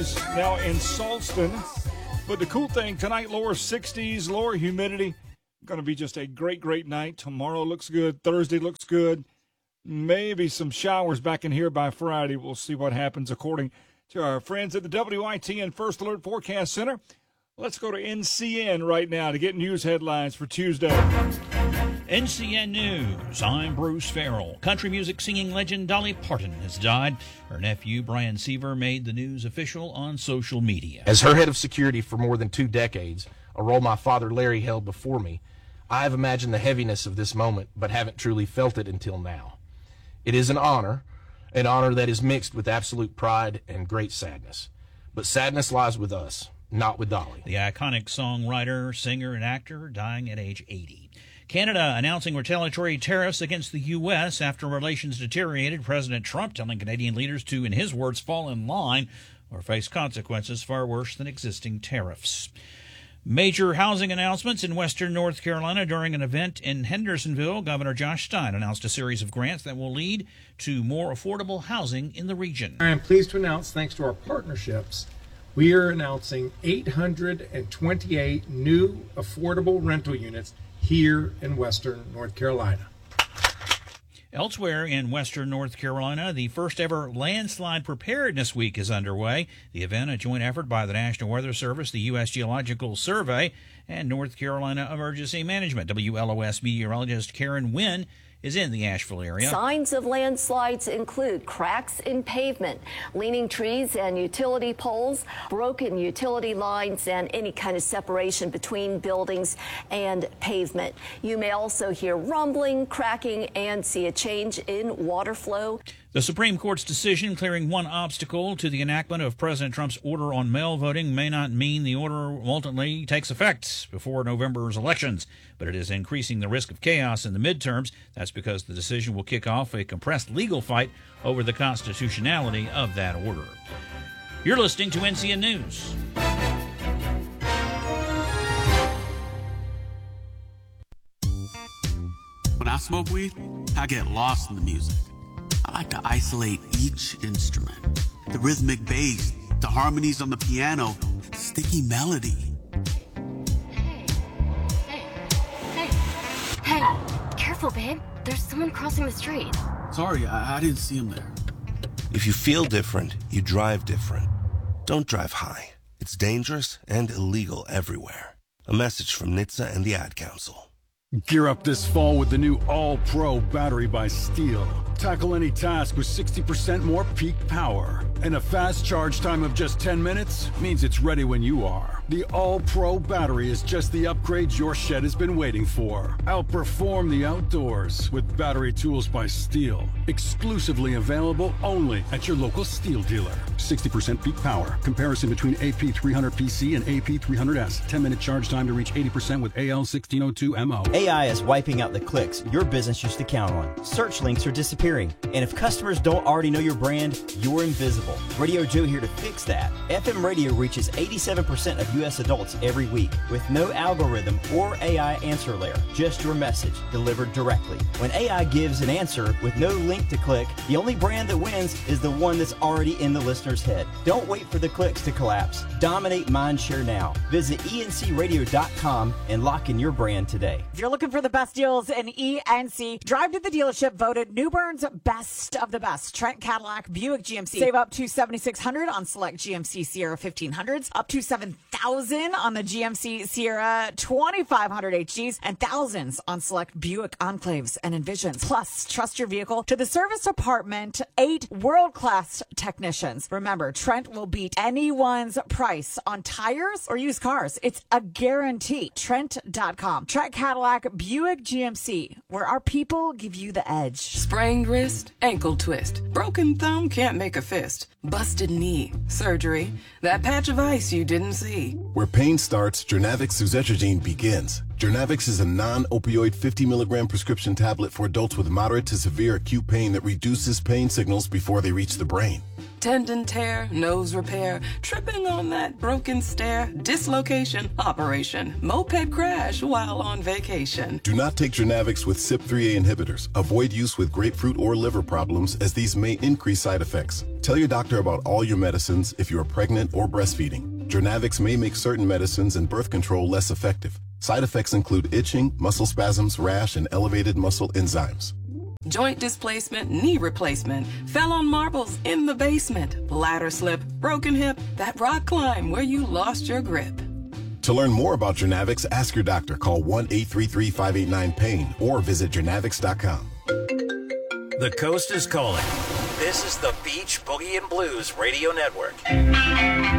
Now in Saltston. But the cool thing tonight, lower 60s, lower humidity. Going to be just a great night. Tomorrow looks good. Thursday looks good. Maybe some showers back in here by Friday. We'll see what happens according to our friends at the WITN First Alert Forecast Center. Let's go to NCN right now to get news headlines for Tuesday. NCN News, I'm Bruce Farrell. Country music singing legend Dolly Parton has died. Her nephew, Brian Seaver, made the news official on social media. As her head of security for more than 2 decades, a role my father Larry held before me, I have imagined the heaviness of this moment, but haven't truly felt it until now. It is an honor that is mixed with absolute pride and great sadness. But sadness lies with us, not with Dolly. The iconic songwriter, singer, and actor dying at age 80. Canada announcing retaliatory tariffs against the U.S. after relations deteriorated. President Trump telling Canadian leaders to, in his words, fall in line or face consequences far worse than existing tariffs. Major housing announcements in western North Carolina during an event in Hendersonville. Governor Josh Stein announced a series of grants that will lead to more affordable housing in the region. I am pleased to announce, thanks to our partnerships, we are announcing 828 new affordable rental units here in western North Carolina. Elsewhere in western North Carolina, the first ever Landslide Preparedness Week is underway. The event, a joint effort by the National Weather Service, the U.S. Geological Survey, and North Carolina Emergency Management. WLOS meteorologist Karen Wynn is in the Asheville area. Signs of landslides include cracks in pavement, leaning trees and utility poles, broken utility lines, and any kind of separation between buildings and pavement. You may also hear rumbling, cracking, and see a change in water flow. The Supreme Court's decision clearing one obstacle to the enactment of President Trump's order on mail voting may not mean the order ultimately takes effect before November's elections, but it is increasing the risk of chaos in the midterms. That's because the decision will kick off a compressed legal fight over the constitutionality of that order. You're listening to NCN News. When I smoke weed, I get lost in the music. I like to isolate each instrument. The rhythmic bass, the harmonies on the piano, sticky melody. Hey, careful, babe. There's someone crossing the street. Sorry, I didn't see him there. If you feel different, you drive different. Don't drive high. It's dangerous and illegal everywhere. A message from NHTSA and the Ad Council. Gear up this fall with the new All-Pro battery by Steel. Tackle any task with 60% more peak power. And a fast charge time of just 10 minutes means it's ready when you are. The All-Pro battery is just the upgrade your shed has been waiting for. Outperform the outdoors with battery tools by Steel. Exclusively available only at your local Steel dealer. 60% peak power. Comparison between AP300PC and AP300S. 10-minute charge time to reach 80% with AL1602MO. AI is wiping out the clicks your business used to count on. Search links are disappearing. And if customers don't already know your brand, you're invisible. Radio Joe here to fix that. FM radio reaches 87% of U.S. adults every week with no algorithm or AI answer layer. Just your message delivered directly. When AI gives an answer with no link to click, the only brand that wins is the one that's already in the listener's head. Don't wait for the clicks to collapse. Dominate mindshare now. Visit encradio.com and lock in your brand today. If you're looking for the best deals in ENC, drive to the dealership voted New Bern's best of the best. Trent Cadillac Buick GMC. Save up to $7,600 on select GMC Sierra 1500s, up to $7,000 on the GMC Sierra 2500 HGs, and thousands on select Buick Enclaves and Envisions. Plus, trust your vehicle to the service department, 8 world-class technicians. Remember, Trent will beat anyone's price on tires or used cars. It's a guarantee. Trent.com. Trent Cadillac Buick GMC, where our people give you the edge. Sprained wrist, ankle twist, broken thumb, can't make a fist, busted knee, surgery, that patch of ice you didn't see. Where pain starts, Jurnavic Suzetrigine begins. Journavx is a non-opioid 50-milligram prescription tablet for adults with moderate to severe acute pain that reduces pain signals before they reach the brain. Tendon tear, nose repair, tripping on that broken stair, dislocation, operation, moped crash while on vacation. Do not take Journavx with CYP3A inhibitors. Avoid use with grapefruit or liver problems, as these may increase side effects. Tell your doctor about all your medicines if you are pregnant or breastfeeding. Journavx may make certain medicines and birth control less effective. Side effects include itching, muscle spasms, rash, and elevated muscle enzymes. Joint displacement, knee replacement, fell on marbles in the basement, ladder slip, broken hip, that rock climb where you lost your grip. To learn more about Journavx, ask your doctor. Call 1-833-589-PAIN or visit Journavx.com. The coast is calling. This is the Beach Boogie and Blues Radio Network.